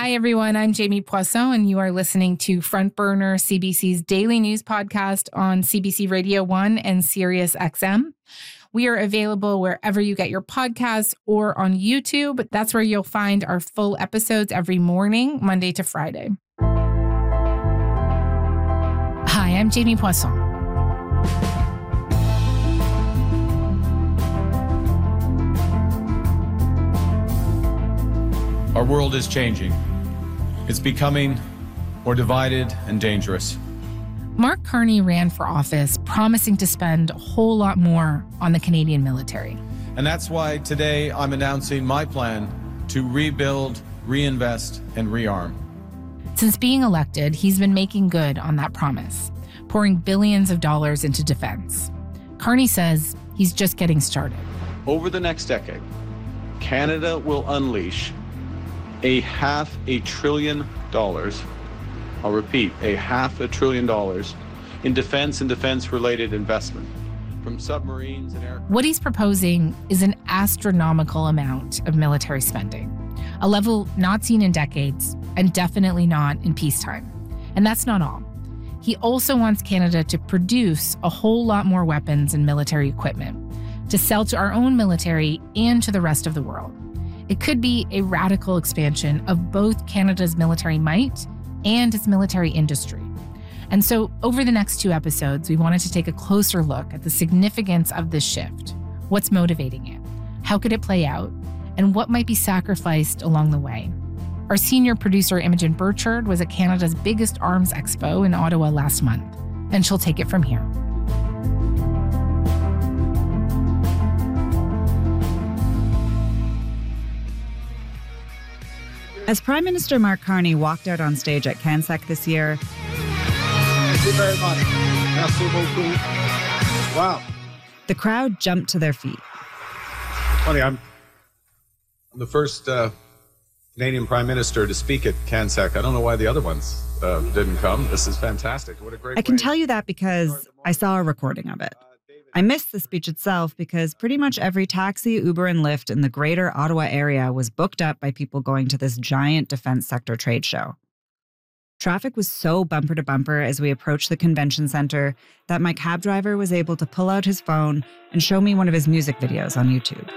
Hi, everyone. I'm Jamie Poisson, and you are listening to Front Burner, CBC's daily news podcast on CBC Radio 1 and Sirius XM. We are available wherever you get your podcasts or on YouTube. That's where you'll find our full episodes every morning, Monday to Friday. Hi, I'm Jamie Poisson. Our world is changing. It's becoming more divided and dangerous. Mark Carney ran for office promising to spend a whole lot more on the Canadian military. And that's why today I'm announcing my plan to rebuild, reinvest, and rearm. Since being elected, he's been making good on that promise, pouring billions of dollars into defense. Carney says he's just getting started. Over the next decade, Canada will unleash $500 billion. I'll repeat, $500 billion in defense and defense-related investment, from submarines and aircraft. What he's proposing is an astronomical amount of military spending, a level not seen in decades, and definitely not in peacetime. And that's not all. He also wants Canada to produce a whole lot more weapons and military equipment to sell to our own military and to the rest of the world. It could be a radical expansion of both Canada's military might and its military industry. And so over the next 2 episodes, we wanted to take a closer look at the significance of this shift. What's motivating it? How could it play out? And what might be sacrificed along the way? Our senior producer, Imogen Burchard, was at Canada's biggest arms expo in Ottawa last month, and she'll take it from here. As Prime Minister Mark Carney walked out on stage at CANSEC this year, thank you very much. Merci beaucoup. Wow. The crowd jumped to their feet. Funny, I'm the first Canadian Prime Minister to speak at CANSEC. I don't know why the other ones didn't come. This is fantastic. What a great I can tell you that because I saw a recording of it. I missed the speech itself because pretty much every taxi, Uber, and Lyft in the greater Ottawa area was booked up by people going to this giant defense sector trade show. Traffic was so bumper to bumper as we approached the convention center that my cab driver was able to pull out his phone and show me one of his music videos on YouTube.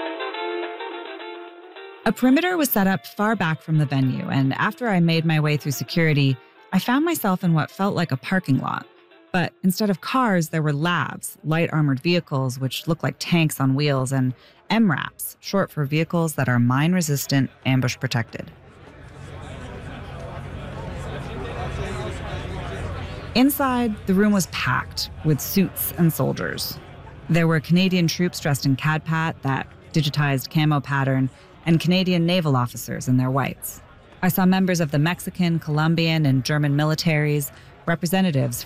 A perimeter was set up far back from the venue, and after I made my way through security, I found myself in what felt like a parking lot. But instead of cars, there were LAVs, light armored vehicles, which look like tanks on wheels, and MRAPs, short for vehicles that are mine-resistant, ambush-protected. Inside, the room was packed with suits and soldiers. There were Canadian troops dressed in CADPAT, that digitized camo pattern, and Canadian naval officers in their whites. I saw members of the Mexican, Colombian, and German militaries, representatives